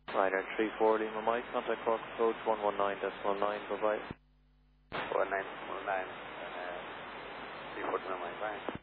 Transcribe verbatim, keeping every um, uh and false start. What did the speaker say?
Ryder three forty, my mic, contact call code one one nine decimal nine, bye bye. one nine decimal nine, and uh, three forty, my mic, bye.